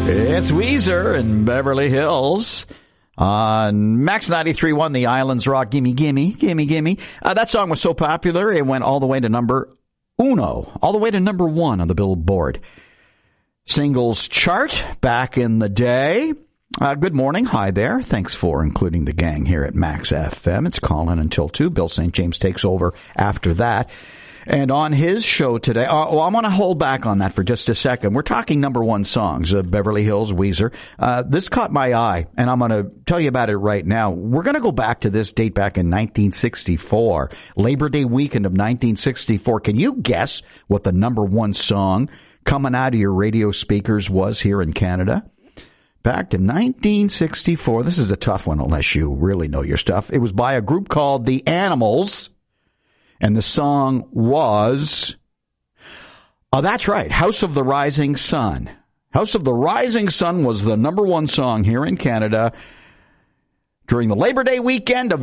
It's Weezer in Beverly Hills on Max 93.1, The Islands Rock. Gimme, gimme, gimme, gimme. That song was so popular, it went all the way to number uno, all the way to number one on the Billboard singles chart back in the day. Good morning. Hi there. Thanks for including the gang here at Max FM. It's Colin until 2. Bill St. James takes over after that. And on his show today, I want to hold back on that for just a second. We're talking number one songs, Beverly Hills, Weezer. This caught my eye, and I'm going to tell you about it right now. We're going to go back to this date back in 1964, Labor Day weekend of 1964. Can you guess what the number one song coming out of your radio speakers was here in Canada? Back to 1964. This is a tough one unless you really know your stuff. It was by a group called The Animals. And the song was, that's right, House of the Rising Sun. House of the Rising Sun was the number one song here in Canada during the Labor Day weekend of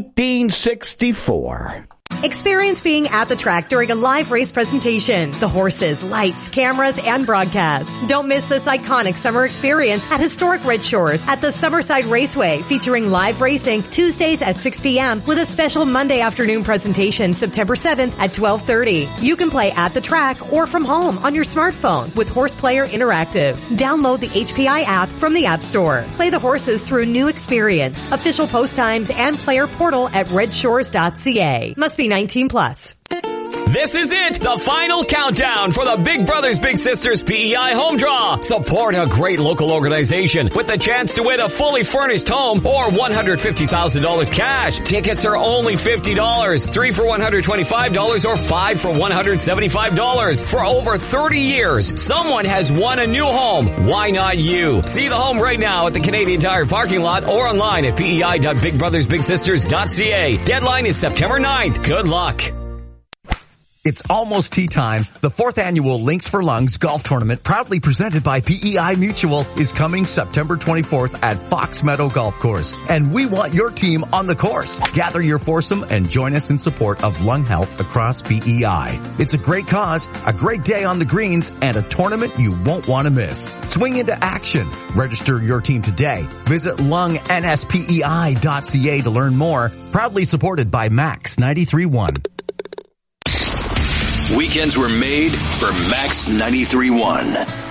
1964. Experience being at the track during a live race presentation. The horses, lights, cameras, and broadcast. Don't miss this iconic summer experience at historic Red Shores at the Summerside Raceway, featuring live racing Tuesdays at 6 p.m. with a special Monday afternoon presentation September 7th at 12:30. You can play at the track or from home on your smartphone with Horse Player Interactive. Download the HPI app from the App Store. Play the horses through a new experience. Official post times and player portal at redshores.ca. Must be 19 plus. This is it, the final countdown for the Big Brothers Big Sisters PEI Home Draw. Support a great local organization with the chance to win a fully furnished home or $150,000 cash. Tickets are only $50, 3 for $125 or 5 for $175. For over 30 years, someone has won a new home. Why not you? See the home right now at the Canadian Tire parking lot or online at pei.bigbrothersbigsisters.ca. Deadline is September 9th. Good luck. It's almost tea time. The 4th annual Links for Lungs golf tournament, proudly presented by PEI Mutual, is coming September 24th at Fox Meadow Golf Course. And we want your team on the course. Gather your foursome and join us in support of lung health across PEI. It's a great cause, a great day on the greens, and a tournament you won't want to miss. Swing into action. Register your team today. Visit lungnspei.ca to learn more. Proudly supported by Max 93.1. Weekends were made for Max 93.1.